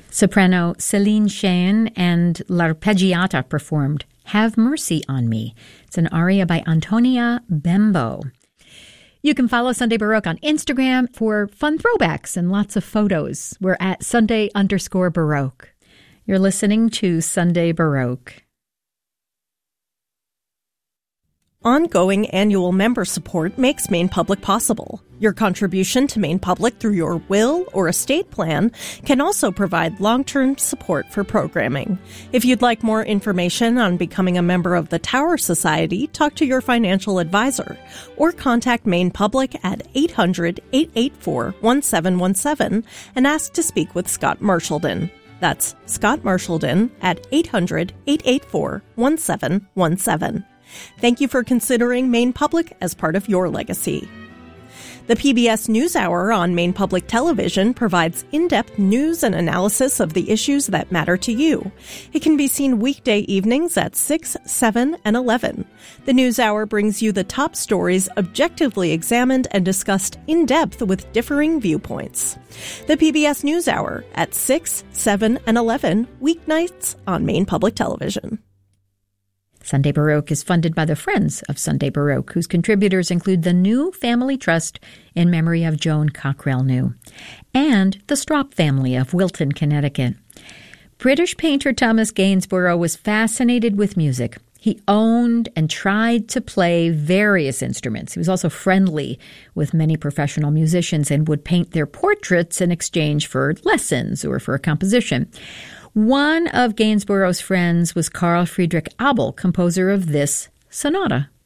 Soprano Celine Cheyne and L'Arpeggiata performed Have Mercy on Me. It's an aria by Antonia Bembo. You can follow Sunday Baroque on Instagram for fun throwbacks and lots of photos. We're at Sunday_Baroque. You're listening to Sunday Baroque. Ongoing annual member support makes Maine Public possible. Your contribution to Maine Public through your will or estate plan can also provide long-term support for programming. If you'd like more information on becoming a member of the Tower Society, talk to your financial advisor or contact Maine Public at 800-884-1717 and ask to speak with Scott Marshallden. That's Scott Marshallden at 800-884-1717. Thank you for considering Maine Public as part of your legacy. The PBS NewsHour on Maine Public Television provides in-depth news and analysis of the issues that matter to you. It can be seen weekday evenings at 6, 7, and 11. The NewsHour brings you the top stories objectively examined and discussed in depth with differing viewpoints. The PBS NewsHour at 6, 7, and 11 weeknights on Maine Public Television. Sunday Baroque is funded by the Friends of Sunday Baroque, whose contributors include the New Family Trust in memory of Joan Cockrell New, and the Strop family of Wilton, Connecticut. British painter Thomas Gainsborough was fascinated with music. He owned and tried to play various instruments. He was also friendly with many professional musicians and would paint their portraits in exchange for lessons or for a composition. One of Gainsborough's friends was Carl Friedrich Abel, composer of this sonata.